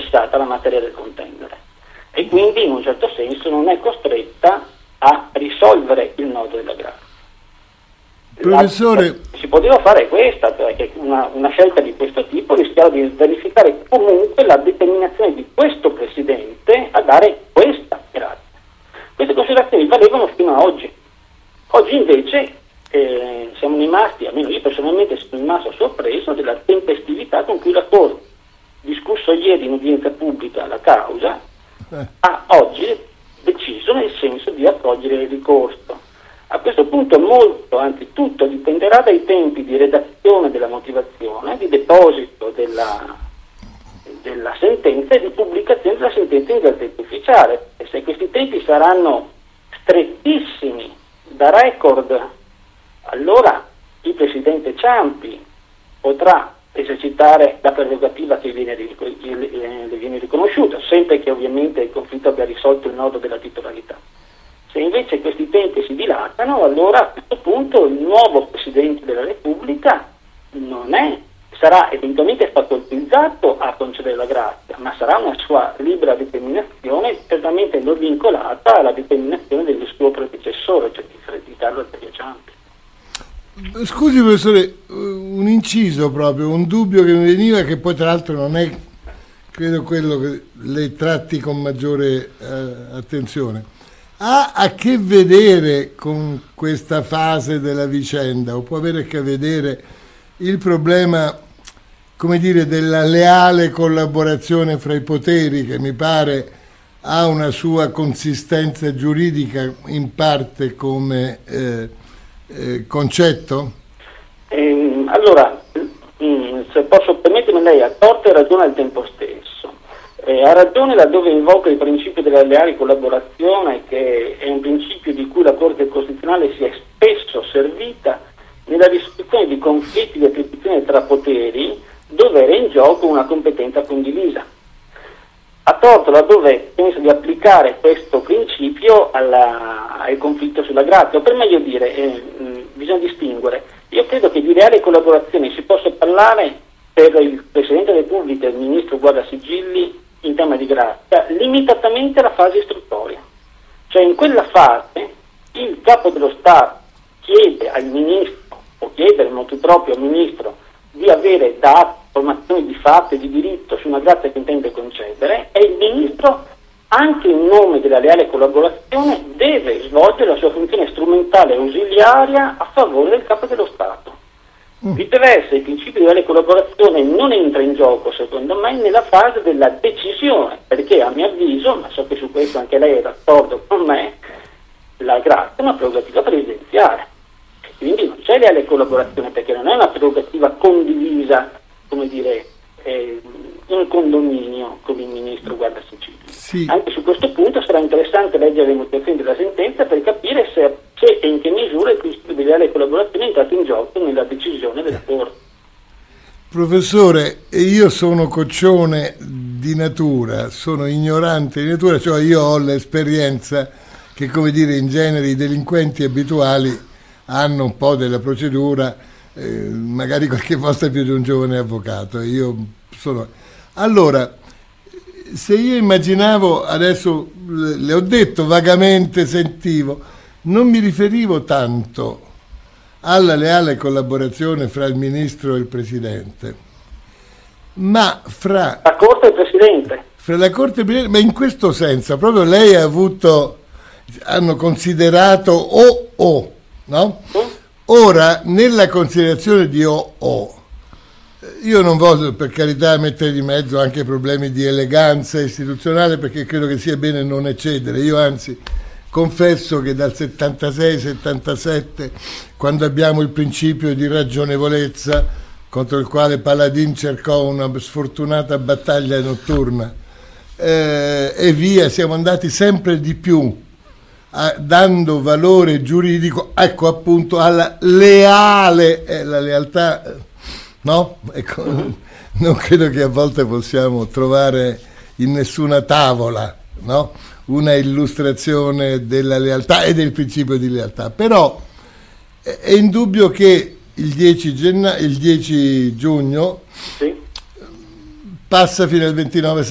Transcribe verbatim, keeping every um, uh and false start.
fissata la materia del contendere e quindi in un certo senso non è costretta a risolvere il nodo della grazia. Professore, la, si poteva fare questa, perché una, una scelta di questo tipo rischiava di verificare comunque la determinazione di questo Presidente a dare questa grazia. Queste considerazioni valevano fino a oggi. Oggi invece eh, siamo rimasti, almeno io personalmente sono rimasto sorpreso della tempestività con cui la Corte, discusso ieri in udienza pubblica la causa, eh. ha oggi deciso nel senso di accogliere il ricorso. A questo punto molto, anzi tutto, dipenderà dai tempi di redazione della motivazione, di deposito della, della sentenza e di pubblicazione della sentenza in Gazzetta Ufficiale. E se questi tempi saranno strettissimi da record, allora il Presidente Ciampi potrà esercitare la prerogativa che viene, le viene riconosciuta, sempre che ovviamente il conflitto abbia risolto il nodo della titolarità. Se invece questi tempi si dilatano, allora a questo punto il nuovo Presidente della Repubblica non è, sarà eventualmente facoltizzato a concedere la grazia, ma sarà una sua libera determinazione, certamente non vincolata alla determinazione del suo predecessore, cioè di Carlo Azeglio Ciampi. Scusi professore, un inciso proprio, un dubbio che mi veniva, che poi tra l'altro non è, credo, quello che lei tratti con maggiore eh, attenzione. Ha a che vedere con questa fase della vicenda, o può avere a che vedere il problema, come dire, della leale collaborazione fra i poteri, che mi pare ha una sua consistenza giuridica in parte come eh, eh, concetto? Eh, allora, mh, se posso permettermi, lei ha torto e ragione al tempo stesso. Eh, ha ragione laddove invoca il principio della leale collaborazione, che è un principio di cui la Corte Costituzionale si è spesso servita nella risoluzione di conflitti di attribuzione tra poteri dove era in gioco una competenza condivisa. Ha torto laddove pensa di applicare questo principio alla, al conflitto sulla grazia, o per meglio dire, eh, mh, bisogna distinguere. Io credo che di leale collaborazione si possa parlare per il Presidente della Repubblica e il Ministro Guardasigilli in tema di grazia, limitatamente alla fase istruttoria. Cioè in quella fase il Capo dello Stato chiede al Ministro, o chiede in modo proprio al Ministro, di avere dato informazioni di fatto e di diritto su una grazia che intende concedere, e il Ministro, anche in nome della leale collaborazione, deve svolgere la sua funzione strumentale e ausiliaria a favore del Capo dello Stato. Viceversa, il principio di leale collaborazione non entra in gioco, secondo me, nella fase della decisione, perché a mio avviso, ma so che su questo anche lei è d'accordo con me, la grazia è una prerogativa presidenziale. Quindi non c'è leale collaborazione, perché non è una prerogativa condivisa, come dire, eh, in condominio con il Ministro Guardasigilli. Sì. Anche su questo punto sarà interessante leggere le motivazioni della sentenza per capire se, se e in che misura il principio di leale collaborazione è entrato in gioco nella decisione della Corte. Professore, io sono coccione di natura, sono ignorante di natura, cioè io ho l'esperienza che, come dire, in genere i delinquenti abituali hanno un po' della procedura, eh, magari qualche volta più di un giovane avvocato. Io sono... Allora, se io immaginavo, adesso le ho detto vagamente, sentivo, non mi riferivo tanto alla leale collaborazione fra il Ministro e il Presidente, ma fra... La Corte e il Presidente. Fra la Corte e il Presidente, ma in questo senso, proprio lei ha avuto, hanno considerato O O, no? Mm? Ora, nella considerazione di O O, io non voglio, per carità, mettere di mezzo anche problemi di eleganza istituzionale, perché credo che sia bene non eccedere. Io anzi confesso che dal settantasei settantasette, quando abbiamo il principio di ragionevolezza, contro il quale Paladin cercò una sfortunata battaglia notturna, eh, e via, siamo andati sempre di più a, dando valore giuridico, ecco appunto, alla leale, eh, la lealtà, no? Ecco, non credo che a volte possiamo trovare in nessuna tavola, no? Una illustrazione della lealtà e del principio di lealtà, però è indubbio che il dieci, genna- il dieci giugno, sì, passa fino al ventinove